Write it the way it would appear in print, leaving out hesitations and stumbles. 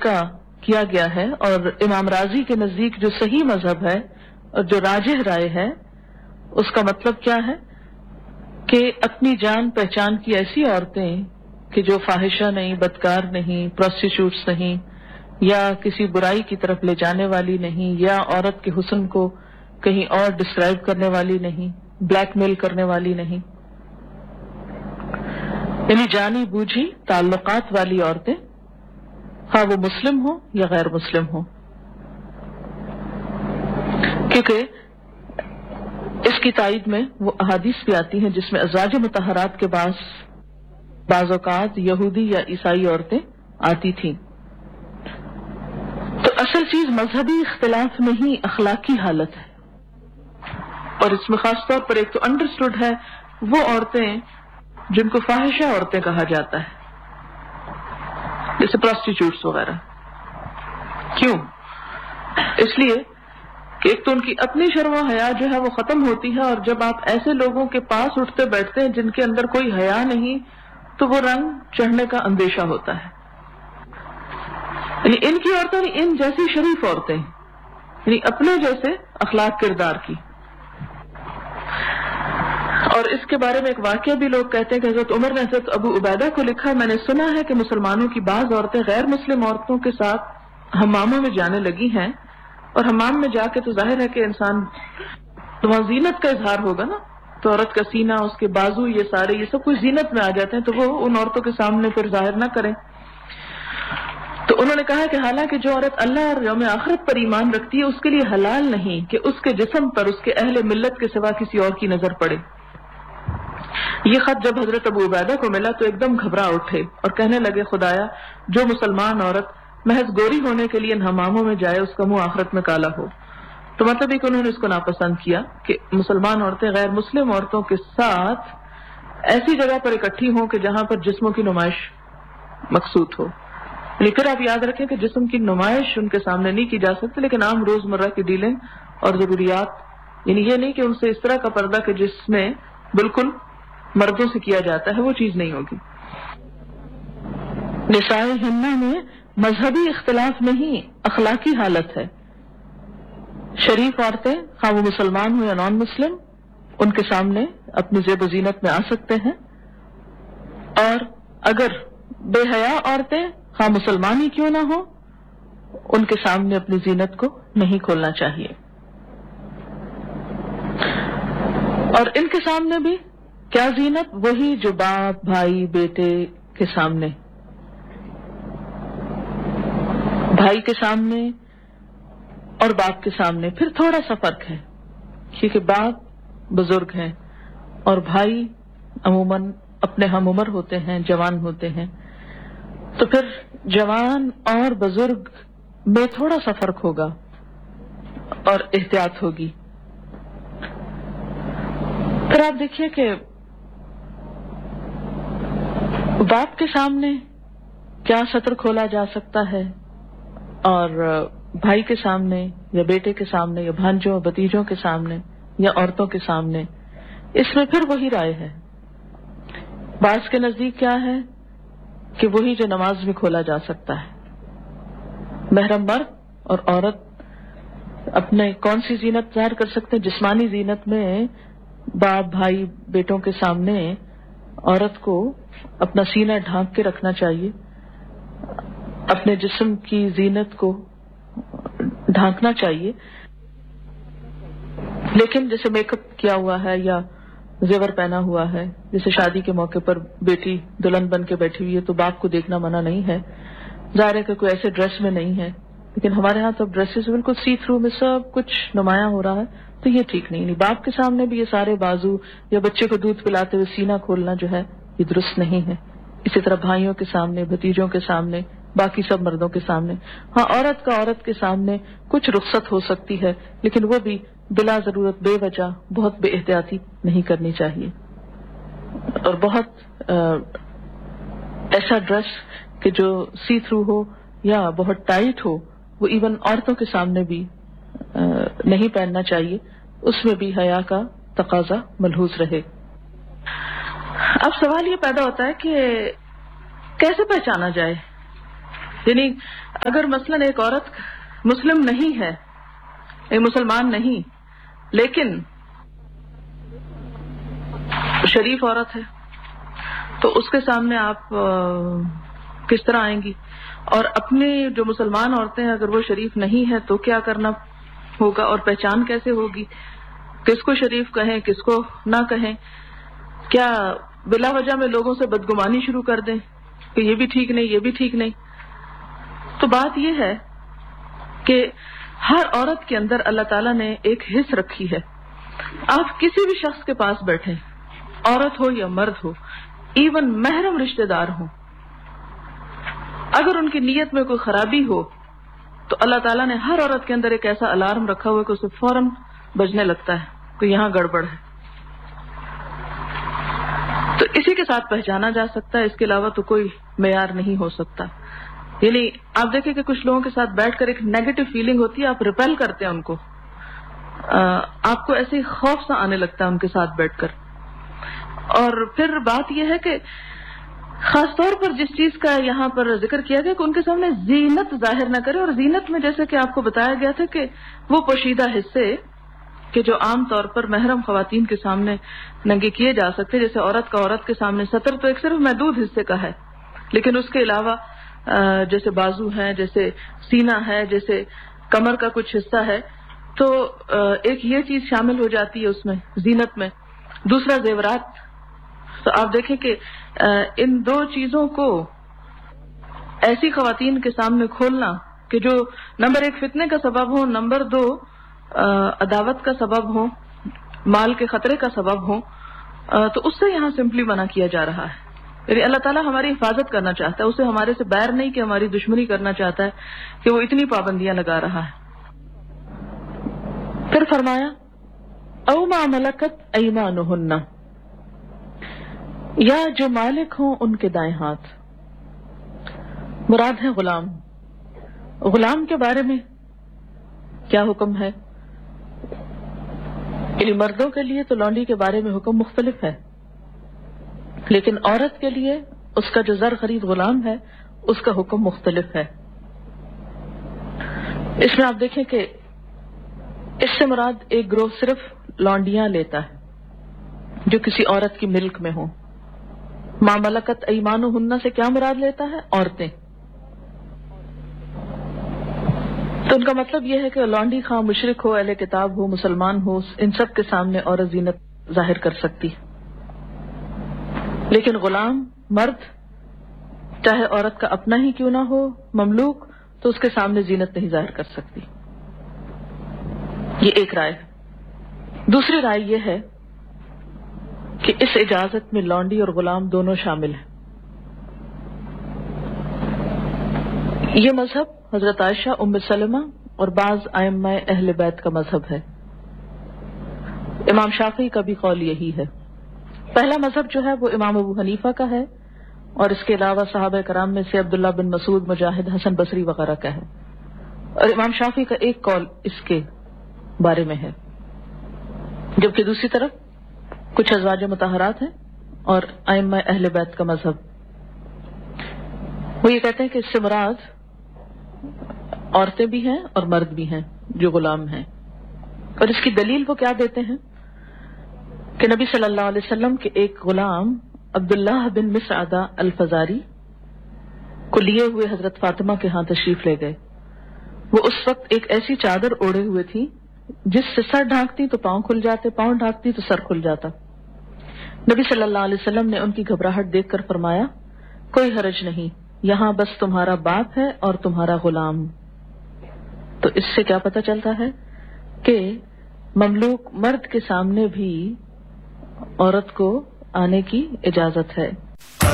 کا کیا گیا ہے، اور امام راضی کے نزدیک جو صحیح مذہب ہے اور جو راجح رائے ہے اس کا مطلب کیا ہے کہ اپنی جان پہچان کی ایسی عورتیں کہ جو فاحشہ نہیں، بدکار نہیں، پروسٹیٹیوٹس نہیں، یا کسی برائی کی طرف لے جانے والی نہیں، یا عورت کے حسن کو کہیں اور ڈسکرائب کرنے والی نہیں، بلیک میل کرنے والی نہیں، یعنی جانی بوجھی تعلقات والی عورتیں، ہاں وہ مسلم ہو یا غیر مسلم ہو. کیونکہ اس کی تائید میں وہ احادیث بھی آتی ہیں جس میں ازواج مطہرات کے بعض اوقات یہودی یا عیسائی عورتیں آتی تھیں. تو اصل چیز مذہبی اختلاف نہیں، اخلاقی حالت ہے. اور اس میں خاص طور پر ایک تو انڈرسٹوڈ ہے وہ عورتیں جن کو فاحشہ عورتیں کہا جاتا ہے، جیسے پروسٹیٹیوٹس وغیرہ. کیوں؟ اس لیے کہ ایک تو ان کی اپنی شرم و حیا جو ہے وہ ختم ہوتی ہے، اور جب آپ ایسے لوگوں کے پاس اٹھتے بیٹھتے ہیں جن کے اندر کوئی حیا نہیں تو وہ رنگ چڑھنے کا اندیشہ ہوتا ہے. یعنی ان کی عورتیں ان جیسی شریف عورتیں، یعنی اپنے جیسے اخلاق کردار کی. اور اس کے بارے میں ایک واقعہ بھی لوگ کہتے ہیں کہ حضرت عمر نے حضرت ابو عبیدہ کو لکھا، میں نے سنا ہے کہ مسلمانوں کی بعض عورتیں غیر مسلم عورتوں کے ساتھ حماموں میں جانے لگی ہیں، اور حمام میں جا کے تو ظاہر ہے کہ انسان تو وہاں زینت کا اظہار ہوگا نا، تو عورت کا سینہ، اس کے بازو، یہ سب کچھ زینت میں آ جاتے ہیں، تو وہ ان عورتوں کے سامنے پھر ظاہر نہ کریں. تو انہوں نے کہا کہ حالانکہ جو عورت اللہ اور یوم آخرت پر ایمان رکھتی ہے اس کے لیے حلال نہیں کہ اس کے جسم پر اس کے اہل ملت کے سوا کسی اور کی نظر پڑے. یہ خط جب حضرت ابو عبیدہ کو ملا تو ایک دم گھبرا اٹھے اور کہنے لگے، خدایا جو مسلمان عورت محض گوری ہونے کے لیے ان حماموں میں جائے اس کا منہ آخرت میں کالا ہو. تو مطلب یہ کہ انہوں نے اس کو ناپسند کیا کہ مسلمان عورتیں غیر مسلم عورتوں کے ساتھ ایسی جگہ پر اکٹھی ہوں کہ جہاں پر جسموں کی نمائش مقصود ہو. یعنی پھر آپ یاد رکھیں کہ جسم کی نمائش ان کے سامنے نہیں کی جا سکتی، لیکن عام روزمرہ کی ڈیلنگ اور ضروریات، یعنی یہ نہیں کہ ان سے اس طرح کا پردہ کہ جس میں بالکل مردوں سے کیا جاتا ہے، وہ چیز نہیں ہوگی. نساء ہنہ میں مذہبی اختلاف نہیں، اخلاقی حالت ہے. شریف عورتیں خواہ وہ مسلمان ہو یا نان مسلم ان کے سامنے اپنی زیب و زینت میں آ سکتے ہیں، اور اگر بے حیا عورتیں خواہ مسلمان ہی کیوں نہ ہو ان کے سامنے اپنی زینت کو نہیں کھولنا چاہیے. اور ان کے سامنے بھی کیا زینت؟ وہی جو باپ، بھائی، بیٹے کے سامنے، بھائی کے سامنے اور باپ کے سامنے پھر تھوڑا سا فرق ہے، کیونکہ باپ بزرگ ہیں اور بھائی عموماً اپنے ہم عمر ہوتے ہیں، جوان ہوتے ہیں، تو پھر جوان اور بزرگ میں تھوڑا سا فرق ہوگا اور احتیاط ہوگی. پھر آپ دیکھیے کہ باپ کے سامنے کیا سطر کھولا جا سکتا ہے اور بھائی کے سامنے یا بیٹے کے سامنے یا بھانجوں بھتیجوں کے سامنے یا عورتوں کے سامنے، اس میں پھر وہی رائے ہے. بعض کے نزدیک کیا ہے کہ وہی جو نماز میں کھولا جا سکتا ہے. محرم مرد اور عورت اپنے کون سی زینت ظاہر کر سکتے ہیں؟ جسمانی زینت میں باپ، بھائی، بیٹوں کے سامنے عورت کو اپنا سینہ ڈھانپ کے رکھنا چاہیے، اپنے جسم کی زینت کو ڈھانکنا چاہیے. لیکن جیسے میک اپ کیا ہوا ہے یا زیور پہنا ہوا ہے، جیسے شادی کے موقع پر بیٹی دلہن بن کے بیٹھی ہوئی ہے تو باپ کو دیکھنا منع نہیں ہے. ظاہر ہے کہ کوئی ایسے ڈریس میں نہیں ہے، لیکن ہمارے ہاں تو ڈریسز بالکل سی تھرو میں سب کچھ نمایاں ہو رہا ہے، تو یہ ٹھیک نہیں. باپ کے سامنے بھی یہ سارے بازو یا بچے کو دودھ پلاتے ہوئے سینہ کھولنا جو ہے یہ درست نہیں ہے. اسی طرح بھائیوں کے سامنے، بھتیجوں کے سامنے، باقی سب مردوں کے سامنے. ہاں عورت کا عورت کے سامنے کچھ رخصت ہو سکتی ہے، لیکن وہ بھی بلا ضرورت بے وجہ بہت بے احتیاطی نہیں کرنی چاہیے. اور بہت ایسا ڈریس کہ جو سی تھرو ہو یا بہت ٹائٹ ہو وہ ایون عورتوں کے سامنے بھی نہیں پہننا چاہیے، اس میں بھی حیا کا تقاضا ملحوظ رہے. اب سوال یہ پیدا ہوتا ہے کہ کیسے پہچانا جائے یعنی اگر مثلاً ایک عورت مسلم نہیں ہے، ایک مسلمان نہیں، لیکن شریف عورت ہے، تو اس کے سامنے آپ کس طرح آئیں گی؟ اور اپنی جو مسلمان عورتیں ہیں اگر وہ شریف نہیں ہے تو کیا کرنا ہوگا، اور پہچان کیسے ہوگی؟ کس کو شریف کہیں، کس کو نہ کہیں؟ کیا بلا وجہ میں لوگوں سے بدگمانی شروع کر دیں کہ یہ بھی ٹھیک نہیں، یہ بھی ٹھیک نہیں؟ تو بات یہ ہے کہ ہر عورت کے اندر اللہ تعالیٰ نے ایک حص رکھی ہے. آپ کسی بھی شخص کے پاس بیٹھیں، عورت ہو یا مرد ہو، ایون محرم رشتہ دار ہوں، اگر ان کی نیت میں کوئی خرابی ہو تو اللہ تعالیٰ نے ہر عورت کے اندر ایک ایسا الارم رکھا ہوا ہے کہ اسے فوراً بجنے لگتا ہے کہ یہاں گڑبڑ ہے. تو اسی کے ساتھ پہچانا جا سکتا ہے، اس کے علاوہ تو کوئی معیار نہیں ہو سکتا. یعنی آپ دیکھیں کہ کچھ لوگوں کے ساتھ بیٹھ کر ایک نیگیٹو فیلنگ ہوتی ہے، آپ ریپیل کرتے ہیں ان کو، آپ کو ایسے خوف سا آنے لگتا ہے ان کے ساتھ بیٹھ کر. اور پھر بات یہ ہے کہ خاص طور پر جس چیز کا یہاں پر ذکر کیا گیا کہ ان کے سامنے زینت ظاہر نہ کرے، اور زینت میں جیسے کہ آپ کو بتایا گیا تھا کہ وہ پوشیدہ حصے کہ جو عام طور پر محرم خواتین کے سامنے ننگے کیے جا سکتے، جیسے عورت کا عورت کے سامنے ستر تو ایک صرف محدود حصے کا ہے، لیکن اس کے علاوہ جیسے بازو ہے، جیسے سینہ ہے، جیسے کمر کا کچھ حصہ ہے، تو ایک یہ چیز شامل ہو جاتی ہے اس میں زینت میں. دوسرا زیورات. تو آپ دیکھیں کہ ان دو چیزوں کو ایسی خواتین کے سامنے کھولنا کہ جو نمبر ایک فتنے کا سبب ہو، نمبر دو عداوت کا سبب ہو، مال کے خطرے کا سبب ہو، تو اس سے یہاں سمپلی منع کیا جا رہا ہے. یعنی اللہ تعالیٰ ہماری حفاظت کرنا چاہتا ہے، اسے ہمارے سے بیر نہیں کہ ہماری دشمنی کرنا چاہتا ہے کہ وہ اتنی پابندیاں لگا رہا ہے. پھر فرمایا او ما ملکت ایمانہن، یا جو مالک ہوں ان کے دائیں ہاتھ. مراد ہے غلام. غلام کے بارے میں کیا حکم ہے؟ یعنی مردوں کے لیے تو لونڈی کے بارے میں حکم مختلف ہے، لیکن عورت کے لیے اس کا جو زر خرید غلام ہے اس کا حکم مختلف ہے. اس میں آپ دیکھیں کہ اس سے مراد ایک گروہ صرف لونڈیاں لیتا ہے جو کسی عورت کی ملک میں ہوں. ما ملکت ایمانہن سے کیا مراد لیتا ہے؟ عورتیں. تو ان کا مطلب یہ ہے کہ لونڈی خواہ مشرک ہو، اہل کتاب ہو، مسلمان ہو، ان سب کے سامنے عورت زینت ظاہر کر سکتی. لیکن غلام مرد چاہے عورت کا اپنا ہی کیوں نہ ہو، مملوک، تو اس کے سامنے زینت نہیں ظاہر کر سکتی. یہ ایک رائے ہے. دوسری رائے یہ ہے کہ اس اجازت میں لونڈی اور غلام دونوں شامل ہیں. یہ مذہب حضرت عائشہ، ام سلمہ اور بعض ائمہ اہل بیت کا مذہب ہے. امام شافعی کا بھی قول یہی ہے. پہلا مذہب جو ہے وہ امام ابو حنیفہ کا ہے، اور اس کے علاوہ صحابہ کرام میں سے عبداللہ بن مسعود، مجاہد، حسن بصری وغیرہ کا ہے. اور امام شافعی کا ایک قول اس کے بارے میں ہے، جبکہ دوسری طرف کچھ ازواج مطہرات ہیں اور ائمہ اہل بیت کا مذہب. وہ یہ کہتے ہیں کہ اس سے مراد عورتیں بھی ہیں اور مرد بھی ہیں جو غلام ہیں. اور اس کی دلیل وہ کیا دیتے ہیں کہ نبی صلی اللہ علیہ وسلم کے ایک غلام عبداللہ بن مسعدہ الفزاری کو لیے ہوئے حضرت فاطمہ کے ہاں تشریف لے گئے. وہ اس وقت ایک ایسی چادر اوڑھے ہوئے تھی جس سے سر ڈھانکتی تو پاؤں کھل جاتے، پاؤں ڈھانکتی تو سر کھل جاتا. نبی صلی اللہ علیہ وسلم نے ان کی گھبراہٹ دیکھ کر فرمایا کوئی حرج نہیں، یہاں بس تمہارا باپ ہے اور تمہارا غلام. تو اس سے کیا پتہ چلتا ہے کہ مملوک مرد کے سامنے بھی عورت کو آنے کی اجازت ہے.